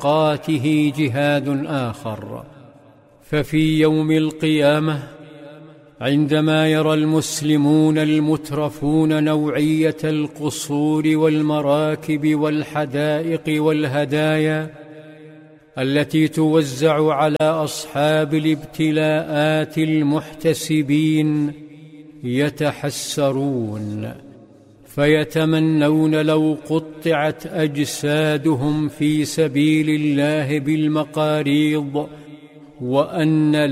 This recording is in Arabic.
مشقاته جهاد آخر. ففي يوم القيامة عندما يرى المسلمون المترفون نوعية القصور والمراكب والحدائق والهدايا التي توزع على أصحاب الابتلاءات المحتسبين، يتحسرون فيتمنون لو قطعت أجسادهم في سبيل الله بالمقاريض، وأن